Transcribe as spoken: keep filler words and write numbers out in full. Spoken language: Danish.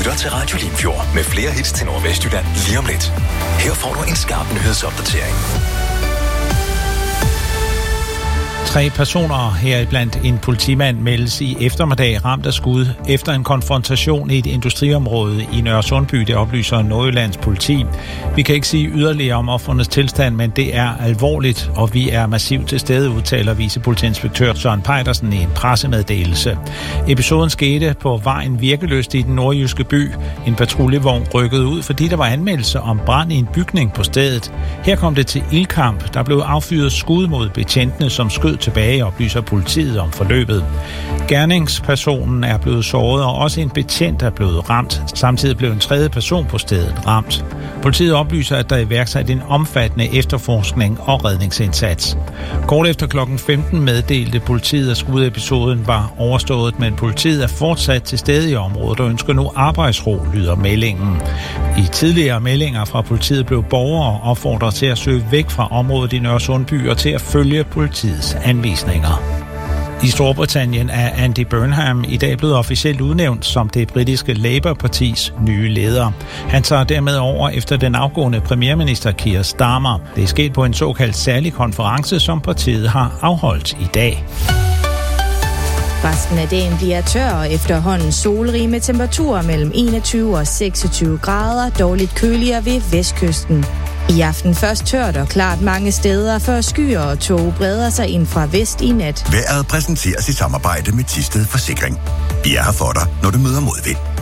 lytter til Radio Limfjord med flere hits til Nordvestjylland lige om lidt. Her får du en skarp nyhedsopdatering. Tre personer, heriblandt en politimand, meldes i eftermiddag ramt af skud efter en konfrontation i et industriområde i Nørresundby, det oplyser Nordjyllands politi. Vi kan ikke sige yderligere om ofrenes tilstand, men det er alvorligt, og vi er massivt til stede, udtaler vicepolitiinspektør Søren Pejdersen i en pressemeddelelse. Episoden skete på vejen Virkeløst i den nordjyske by. En patruljevogn rykkede ud, fordi der var anmeldelse om brand i en bygning på stedet. Her kom det til ildkamp. Der blev affyret skud mod betjentene, som skød tilbage, oplyser politiet om forløbet. Gerningspersonen er blevet såret, og også en betjent er blevet ramt. Samtidig blev en tredje person på stedet ramt. Politiet oplyser, at der er iværksat en omfattende efterforskning og redningsindsats. Kort efter klokken femten meddelte politiet, at skudepisoden var overstået, men politiet er fortsat til stede i området og ønsker nu arbejdsro, lyder meldingen. I tidligere meldinger fra politiet blev borgere opfordret til at søge væk fra området i Nørresundby og til at følge politiets anvisninger. I Storbritannien er Andy Burnham i dag blevet officielt udnævnt som det britiske Labour-partis nye leder. Han tager dermed over efter den afgående premierminister Keir Starmer. Det er sket på en såkaldt særlig konference, som partiet har afholdt i dag. Resten af dagen bliver tør og efterhånden solrig med temperaturer mellem enogtyve og seksogtyve grader, dårligt køligere ved vestkysten. I aften først tørt og klart mange steder, før skyer og tåge breder sig ind fra vest i nat. Vejret præsenteres i samarbejde med Thisted Forsikring. Vi er her for dig, når du møder modvind.